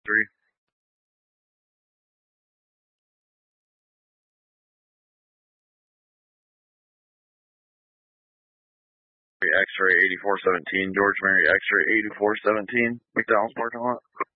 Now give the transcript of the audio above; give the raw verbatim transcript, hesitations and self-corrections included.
Three. X-ray eighty-four seventeen, George Mary X-ray eighty-four seventeen, McDonald's parking lot.